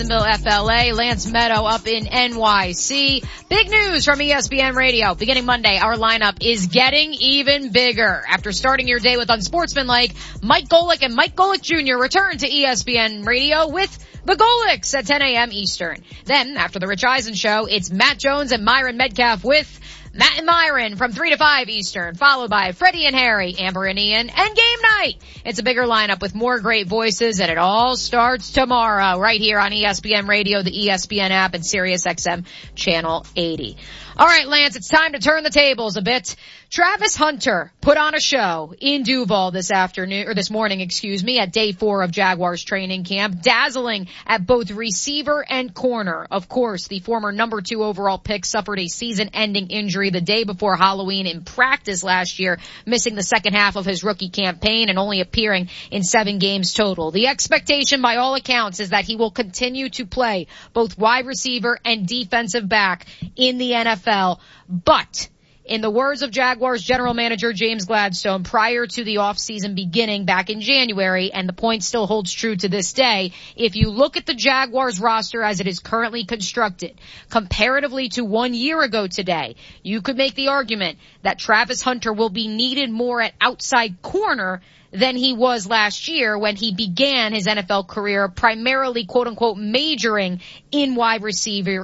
FLA, Lance Meadow up in NYC. Big news from ESPN Radio. Beginning Monday, our lineup is getting even bigger. After starting your day with Unsportsmanlike, Mike Golick and Mike Golick Jr. return to ESPN Radio with the Golicks at 10 a.m. Eastern. Then, after the Rich Eisen Show, it's Matt Jones and Myron Metcalf with Matt and Myron from 3 to 5 Eastern, followed by Freddie and Harry, Amber and Ian, and Game Night. It's a bigger lineup with more great voices, and it all starts tomorrow right here on ESPN Radio, the ESPN app, and SiriusXM Channel 80. All right, Lance, it's time to turn the tables a bit. Travis Hunter put on a show in Duval this morning, at day 4 of Jaguars training camp, dazzling at both receiver and corner. Of course, the former number 2 overall pick suffered a season-ending injury the day before Halloween in practice last year, missing the second half of his rookie campaign and only appearing in 7 games total. The expectation by all accounts is that he will continue to play both wide receiver and defensive back in the NFL, but in the words of Jaguars general manager James Gladstone prior to the offseason beginning back in January, and the point still holds true to this day, if you look at the Jaguars roster as it is currently constructed, comparatively to 1 year ago today, you could make the argument that Travis Hunter will be needed more at outside corner than he was last year when he began his NFL career primarily, quote unquote, majoring in wide receiver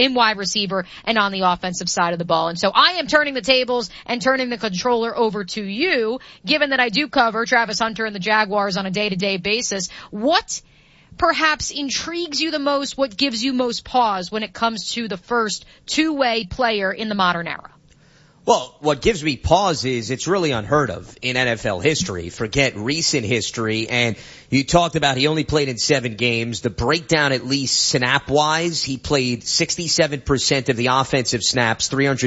and on the offensive side of the ball. And so I am turning the tables and turning the controller over to you, given that I do cover Travis Hunter and the Jaguars on a day-to-day basis. What perhaps intrigues you the most? What gives you most pause when it comes to the first two-way player in the modern era? Well, what gives me pause is it's really unheard of in NFL history. Forget recent history. And you talked about he only played in 7 games. The breakdown, at least snap-wise, he played 67% of the offensive snaps,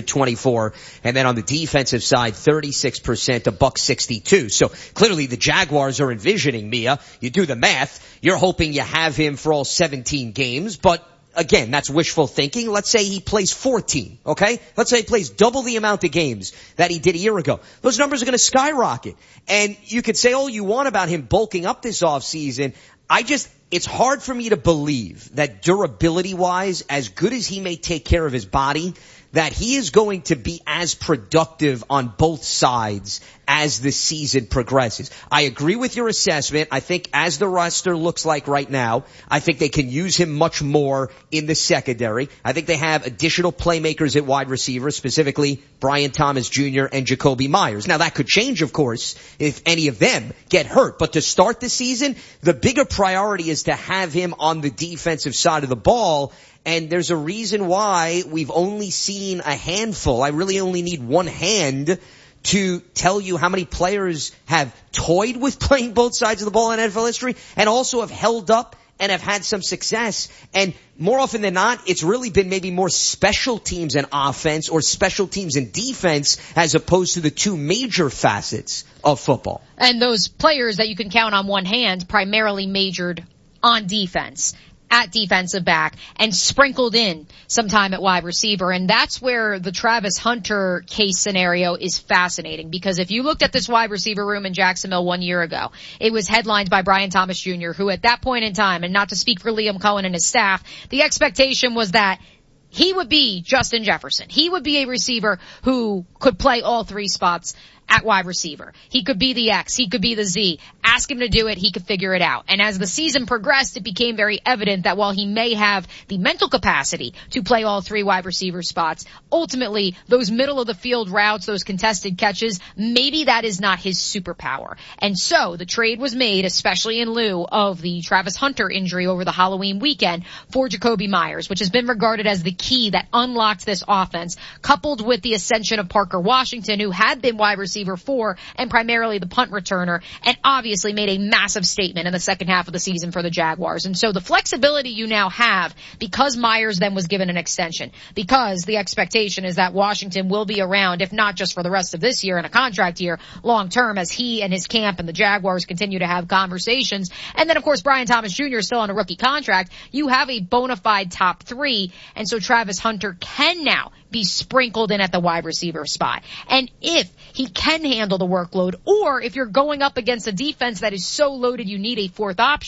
324. And then on the defensive side, 36%, $162. So clearly the Jaguars are envisioning, Mia, you do the math, you're hoping you have him for all 17 games, but again, that's wishful thinking. Let's say he plays 14, okay? Let's say he plays double the amount of games that he did a year ago. Those numbers are going to skyrocket. And you could say all you want about him bulking up this offseason. It's hard for me to believe that durability-wise, as good as he may take care of his body, that he is going to be as productive on both sides as the season progresses. I agree with your assessment. I think as the roster looks like right now, I think they can use him much more in the secondary. I think they have additional playmakers at wide receiver, specifically Brian Thomas Jr. and Jakobi Meyers. Now that could change, of course, if any of them get hurt. But to start the season, the bigger priority is to have him on the defensive side of the ball. And there's a reason why we've only seen a handful. I really only need one hand to tell you how many players have toyed with playing both sides of the ball in NFL history and also have held up and have had some success. And more often than not, it's really been maybe more special teams and offense or special teams and defense as opposed to the two major facets of football. And those players that you can count on one hand primarily majored on defense, at defensive back, and sprinkled in some time at wide receiver. And that's where the Travis Hunter case scenario is fascinating, because if you looked at this wide receiver room in Jacksonville 1 year ago, it was headlined by Brian Thomas Jr., who at that point in time, and not to speak for Liam Cohen and his staff, the expectation was that he would be Justin Jefferson. He would be a receiver who could play all 3 spots at wide receiver. He could be the X. He could be the Z. Ask him to do it. He could figure it out. And as the season progressed, it became very evident that while he may have the mental capacity to play all 3 wide receiver spots, ultimately those middle of the field routes, those contested catches, maybe that is not his superpower. And so the trade was made, especially in lieu of the Travis Hunter injury over the Halloween weekend, for Jakobi Meyers, which has been regarded as the key that unlocked this offense, coupled with the ascension of Parker Washington, who had been wide receiver 4 and primarily the punt returner, and obviously made a massive statement in the second half of the season for the Jaguars. And so the flexibility you now have, because Meyers then was given an extension, because the expectation is that Washington will be around, if not just for the rest of this year and a contract year, long term, as he and his camp and the Jaguars continue to have conversations. And then of course Brian Thomas Jr. is still on a rookie contract. You have a bona fide top 3, and so Travis Hunter can now be sprinkled in at the wide receiver spot. And if he can handle the workload, or if you're going up against a defense that is so loaded you need a 4th option,